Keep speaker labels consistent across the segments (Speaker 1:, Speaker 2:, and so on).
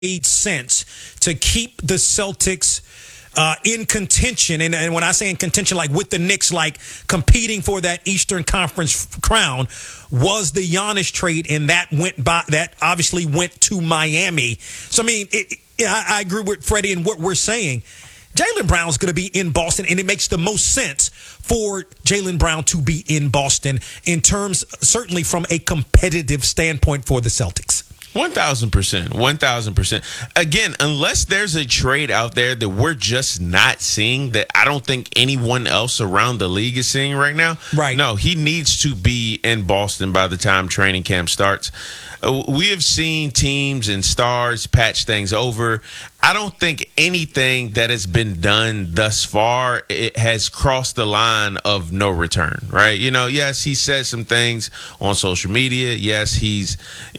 Speaker 1: made sense to keep the Celtics in contention, and when I say in contention, like with the Knicks, like competing for that Eastern Conference crown, was the Giannis trade, and that obviously went to Miami. So I mean, I agree with Freddie and what we're saying. Jaylen Brown's going to be in Boston, and it makes the most sense for Jaylen Brown to be in Boston in terms, certainly from a competitive standpoint for the Celtics.
Speaker 2: 1,000%. 1,000%. Again, unless there's a trade out there that we're just not seeing, that I don't think anyone else around the league is seeing right now.
Speaker 1: Right.
Speaker 2: No, he needs to be in Boston by the time training camp starts. We have seen teams and stars patch things over. I don't think anything that has been done thus far, it has crossed the line of no return, right? You know, yes, he said some things on social media. Yes, he's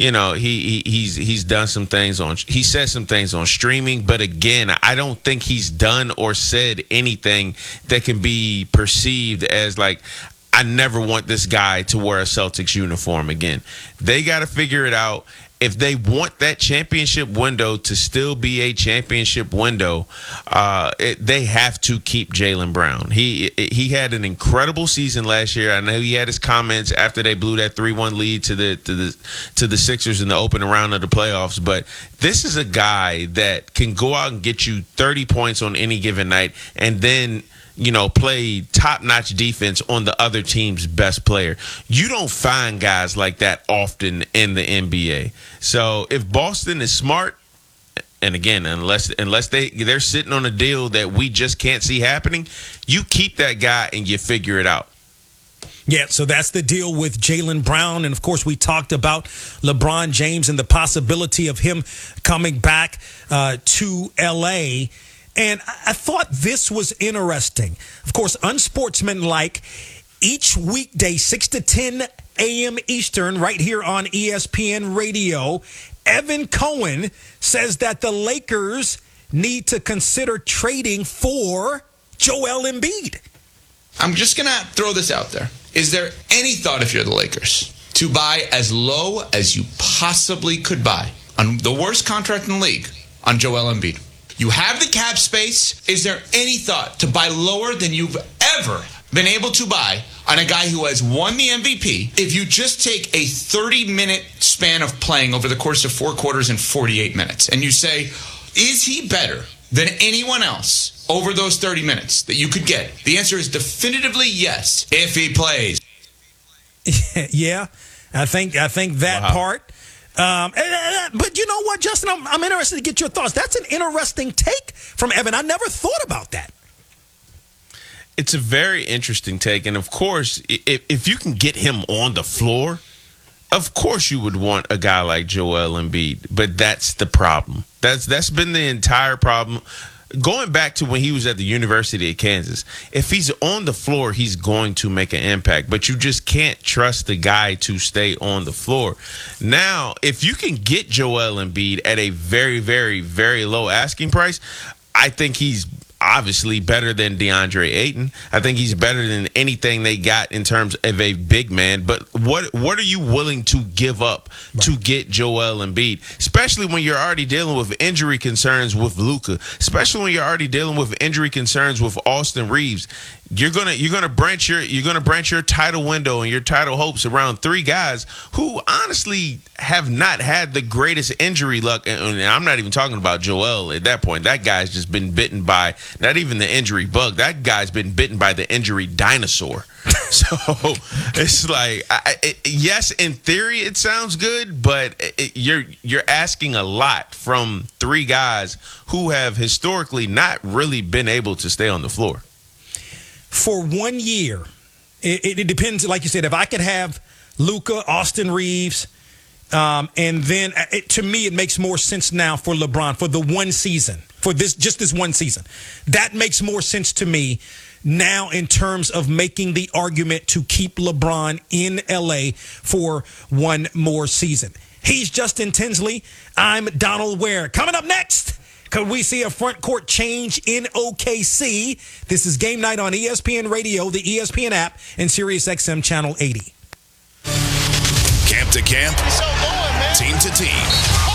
Speaker 2: done some things he said some things on streaming. But again, I don't think he's done or said anything that can be perceived as like, I never want this guy to wear a Celtics uniform again. They got to figure it out. If they want that championship window to still be a championship window, they have to keep Jaylen Brown. He had an incredible season last year. I know he had his comments after they blew that 3-1 lead to the Sixers in the opening round of the playoffs. But this is a guy that can go out and get you 30 points on any given night, and then play top-notch defense on the other team's best player. You don't find guys like that often in the NBA. So if Boston is smart, and again, unless they're sitting on a deal that we just can't see happening, you keep that guy and you figure it out.
Speaker 1: Yeah, so that's the deal with Jaylen Brown. And, of course, we talked about LeBron James and the possibility of him coming back to L.A., and I thought this was interesting. Of course, unsportsmanlike, each weekday, 6 to 10 a.m. Eastern, right here on ESPN Radio, Evan Cohen says that the Lakers need to consider trading for Joel Embiid.
Speaker 3: I'm just going to throw this out there. Is there any thought, if you're the Lakers, to buy as low as you possibly could buy on the worst contract in the league on Joel Embiid? You have the cap space. Is there any thought to buy lower than you've ever been able to buy on a guy who has won the MVP? If you just take a 30-minute span of playing over the course of 4 quarters and 48 minutes, and you say, is he better than anyone else over those 30 minutes that you could get? The answer is definitively yes, if he plays.
Speaker 1: Yeah, I think that part. But you know what, Justin? I'm interested to get your thoughts. That's an interesting take from Evan. I never thought about that.
Speaker 2: It's a very interesting take. And, of course, if you can get him on the floor, of course you would want a guy like Joel Embiid. But that's the problem. That's been the entire problem. Going back to when he was at the University of Kansas, if he's on the floor, he's going to make an impact. But you just can't trust the guy to stay on the floor. Now, if you can get Joel Embiid at a very, very, very low asking price, I think he's obviously better than DeAndre Ayton. I think he's better than anything they got in terms of a big man. But what are you willing to give up to get Joel Embiid? Especially when you're already dealing with injury concerns with Luka. Especially when you're already dealing with injury concerns with Austin Reeves. You're gonna branch your title window and your title hopes around 3 guys who honestly have not had the greatest injury luck. And I'm not even talking about Joel at that point. That guy's just been bitten by not even the injury bug. That guy's been bitten by the injury dinosaur. So it's like, yes, in theory it sounds good, but you're asking a lot from 3 guys who have historically not really been able to stay on the floor.
Speaker 1: For 1 year, it depends. Like you said, if I could have Luka, Austin Reeves, and then to me, it makes more sense now for LeBron for the 1 season, for this 1 season. That makes more sense to me now in terms of making the argument to keep LeBron in LA for 1 more season. He's Justin Tinsley. I'm Donald Ware. Coming up next, could we see a front court change in OKC? This is Game Night on ESPN Radio, the ESPN app, and SiriusXM Channel 80.
Speaker 4: Camp to camp, team to team.